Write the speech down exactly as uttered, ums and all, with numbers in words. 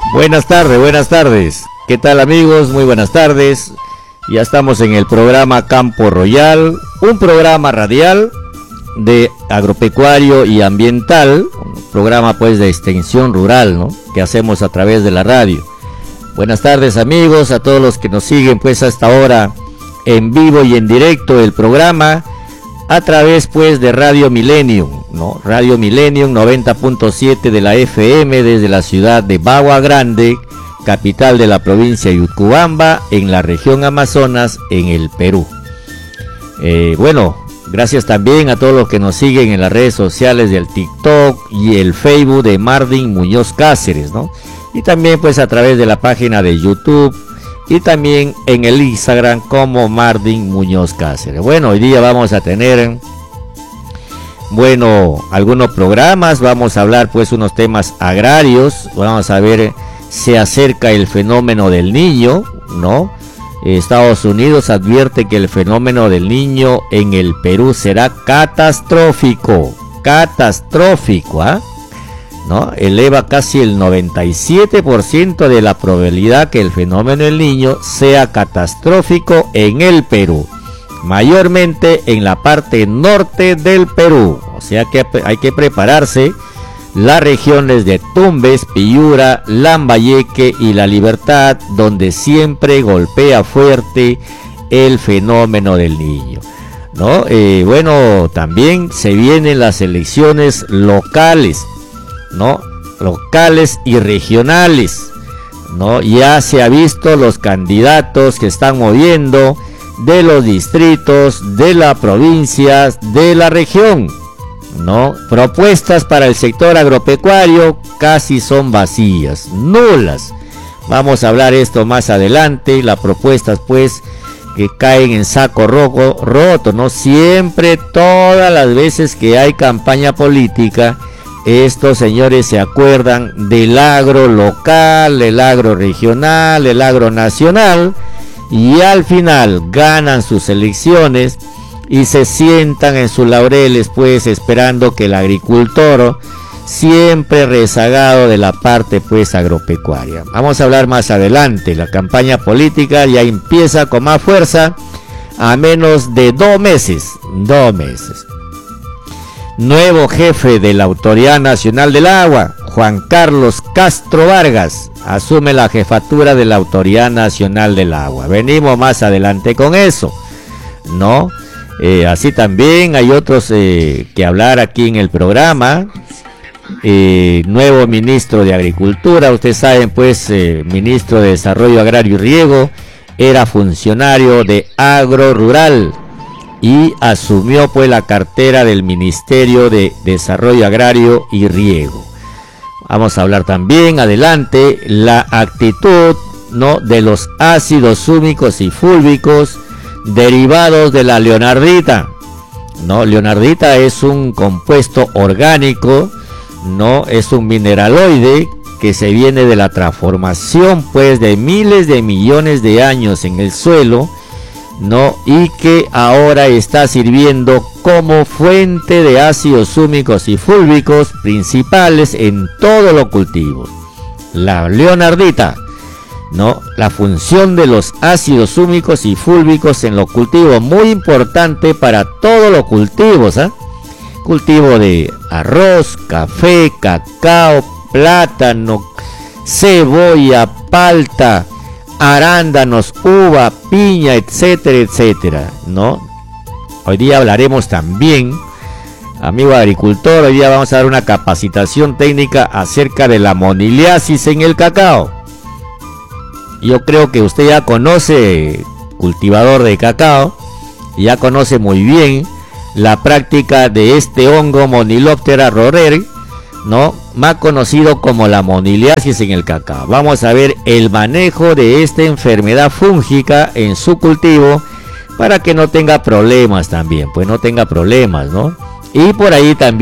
Buenas tardes, buenas tardes. ¿Qué tal, amigos? Muy buenas tardes. Ya estamos en el programa Campo Royal, un programa radial de agropecuario y ambiental, un programa pues de extensión rural, ¿no?, que hacemos a través de la radio. Buenas tardes, amigos, a todos los que nos siguen pues hasta ahora en vivo y en directo el programa a través pues de Radio Millennium, ¿no? Radio Millennium noventa punto siete de la F M desde la ciudad de Bagua Grande, capital de la provincia de Utcubamba, en la región Amazonas, en el Perú. Eh, bueno, gracias también a todos los que nos siguen en las redes sociales del TikTok y el Facebook de Mardin Muñoz Cáceres, ¿no? Y también pues a través de la página de YouTube y también en el Instagram como Mardin Muñoz Cáceres. Bueno, hoy día vamos a tener, bueno, algunos programas, vamos a hablar pues unos temas agrarios, vamos a ver, se acerca el fenómeno del niño, ¿no? Estados Unidos advierte que el fenómeno del niño en el Perú será catastrófico, catastrófico, ¿ah? ¿eh? ¿No? Eleva casi el noventa y siete por ciento de la probabilidad que el fenómeno del niño sea catastrófico en el Perú, mayormente en la parte norte del Perú. O sea que hay que prepararse. Las regiones de Tumbes, Piura, Lambayeque y La Libertad, donde siempre golpea fuerte el fenómeno del niño, ¿no? Eh, bueno, también se vienen las elecciones locales, ¿no? Locales y regionales, ¿no? Ya se ha visto los candidatos que están moviendo de los distritos, de las provincias, de la región, ¿no? Propuestas para el sector agropecuario casi son vacías, nulas. Vamos a hablar esto más adelante. Las propuestas pues que caen en saco rojo, roto, ¿no? Siempre, todas las veces que hay campaña política, estos señores se acuerdan del agro local, del agro regional, del agro nacional, y al final ganan sus elecciones y se sientan en sus laureles pues esperando que el agricultor, siempre rezagado de la parte pues agropecuaria. Vamos a hablar más adelante. La campaña política ya empieza con más fuerza a menos de dos meses, dos meses. Nuevo jefe de la Autoridad Nacional del Agua, Juan Carlos Castro Vargas, asume la jefatura de la Autoridad Nacional del Agua. Venimos más adelante con eso, ¿no? Eh, así también hay otros eh, que hablar aquí en el programa. Eh, nuevo ministro de Agricultura, ustedes saben pues, eh, ministro de Desarrollo Agrario y Riego, era funcionario de Agro Rural y asumió pues la cartera del Ministerio de Desarrollo Agrario y Riego. Vamos a hablar también adelante la actitud, ¿no?, de los ácidos húmicos y fúlvicos derivados de la leonardita, ¿no? Leonardita es un compuesto orgánico, ¿no? Es un mineraloide que se viene de la transformación pues de miles de millones de años en el suelo, ¿no? Y que ahora está sirviendo como fuente de ácidos húmicos y fúlvicos principales en todos los cultivos. La leonardita, ¿no? La función de los ácidos húmicos y fúlvicos en los cultivos, muy importante para todos los cultivos, ¿eh? Cultivo de arroz, café, cacao, plátano, cebolla, palta, arándanos, uva, piña, etcétera, etcétera, ¿no? Hoy día hablaremos también, amigo agricultor, hoy día vamos a dar una capacitación técnica acerca de la moniliasis en el cacao. Yo creo que usted ya conoce, cultivador de cacao, ya conoce muy bien la práctica de este hongo Moniloptera rorer, ¿no?, más conocido como la moniliasis en el cacao. Vamos a ver el manejo de esta enfermedad fúngica en su cultivo para que no tenga problemas también, pues no tenga problemas, ¿no? Y por ahí también